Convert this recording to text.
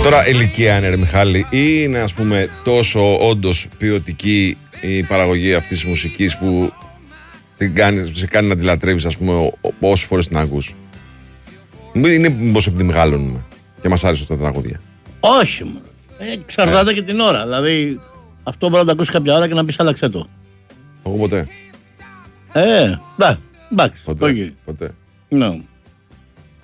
Τώρα ηλικία είναι, ρε Μιχάλη, ή είναι ας πούμε τόσο όντως ποιοτική η παραγωγή αυτής της μουσικής που σε κάνει να τη λατρεύεις, ας πούμε, όσες φορές την ακούς? Είναι μήπως επειδή μεγάλωνουμε και μας άρεσαν αυτά τα τραγούδια? Όχι μου. Εξαρτάται και την ώρα. Δηλαδή αυτό μπορεί να το ακούσει κάποια ώρα και να πεις άλλαξε το. Εγώ ποτέ. Εντάξει. Ποτέ. No.